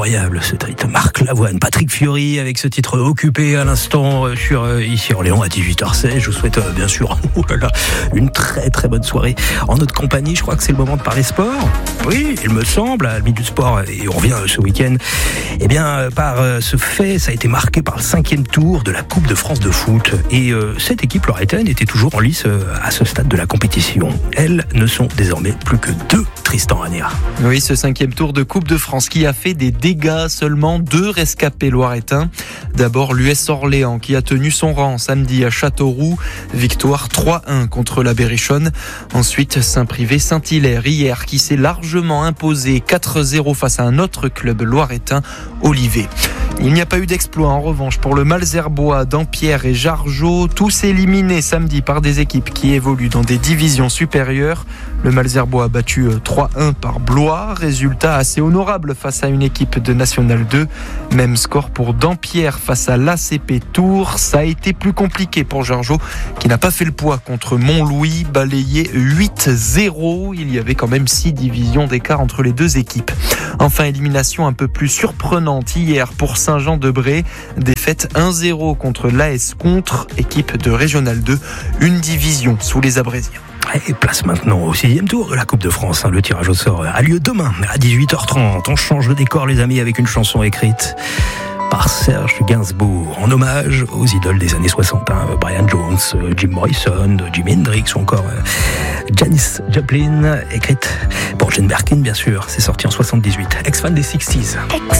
Incroyable ce titre, Marc Lavoine, Patrick Fiori avec ce titre Occupé à l'instant sur ici Orléans à 18h16. Je vous souhaite bien sûr une très très bonne soirée en notre compagnie. Je crois que c'est le moment de parler sport. Oui, il me semble, à l'ami du sport, et on revient ce week-end. Eh bien, par ce fait, ça a été marqué par le 5e tour de la Coupe de France de foot. Et cette équipe lorraine était toujours en lice à ce stade de la compétition. Elles ne sont désormais plus que 2, Tristan Ania. Oui, ce 5e tour de Coupe de France qui a fait des dégâts, seulement 2 rescapés loiretains. D'abord l'US Orléans qui a tenu son rang samedi à Châteauroux, victoire 3-1 contre la Berrichonne. Ensuite Saint-Privé-Saint-Hilaire hier qui s'est largement imposé 4-0 face à un autre club loiretain, Olivet. Il n'y a pas eu d'exploit en revanche pour le Malzerbois, Dampierre et Jargeau, tous éliminés samedi par des équipes qui évoluent dans des divisions supérieures. Le Malzerbois a battu 3-1 par Blois, résultat assez honorable face à une équipe de National 2. Même score pour Dampierre face à l'ACP Tours. Ça a été plus compliqué pour Jargeau qui n'a pas fait le poids contre Montlouis, balayé 8-0. Il y avait quand même 6 divisions d'écart entre les deux équipes. Enfin, élimination un peu plus surprenante hier pour Saint-Jean-de-Bray. Défaite 1-0 contre l'AS Contre, équipe de Régional 2, une division sous les Abrésiens. Et place maintenant au 6e tour de la Coupe de France. Le tirage au sort a lieu demain à 18h30. On change de décor les amis avec une chanson écrite par Serge Gainsbourg en hommage aux idoles des années 60. Brian Jones, Jim Morrison, Jimi Hendrix ou encore Janis Joplin, écrite pour Jane Birkin bien sûr. C'est sorti en 78. Ex-fan des 60s.